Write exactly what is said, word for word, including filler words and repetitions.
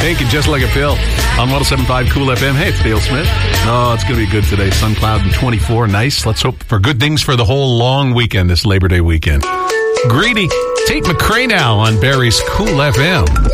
Pink and Just Like a Pill on one oh seven point five Cool F M. Hey, it's Dale Smith. Oh, it's going to be good today. Sun, cloud, and twenty-four. Nice. Let's hope for good things for the whole long weekend, this Labor Day weekend. Greedy. Tate McRae now on Barrie's Cool F M.